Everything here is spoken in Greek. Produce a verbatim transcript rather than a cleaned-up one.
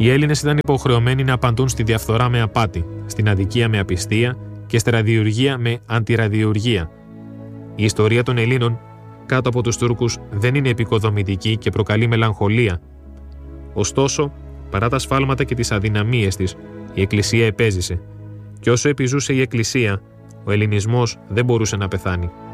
Οι Έλληνες ήταν υποχρεωμένοι να απαντούν στη διαφθορά με απάτη, στην αδικία με απιστία και στη ραδιουργία με αντιραδιουργία. Η ιστορία των Ελλήνων κάτω από τους Τούρκους δεν είναι επικοδομητική και προκαλεί μελαγχολία. Ωστόσο, παρά τα σφάλματα και τις αδυναμίες της, η Εκκλησία επέζησε. Και όσο επιζούσε η Εκκλησία, ο ελληνισμός δεν μπορούσε να πεθάνει.